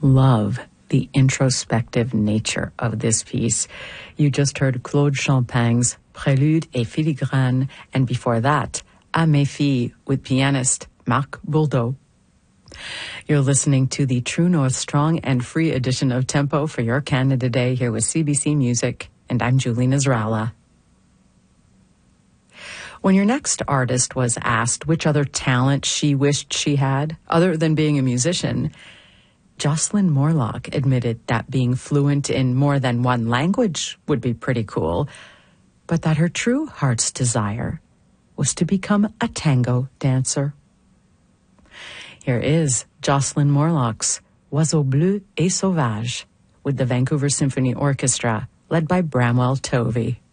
love the introspective nature of this piece. You just heard Claude Champagne's Prélude et Filigrane, and before that, À mes filles with pianist Marc Bourdeau. You're listening to the True North Strong and Free edition of Tempo for your Canada Day here with CBC Music, and I'm Julie Nasrallah. When your next artist was asked which other talent she wished she had, other than being a musician, Jocelyn Morlock admitted that being fluent in more than one language would be pretty cool, but that her true heart's desire was to become a tango dancer. Here is Jocelyn Morlock's Oiseau Bleu et Sauvage with the Vancouver Symphony Orchestra, led by Bramwell Tovey.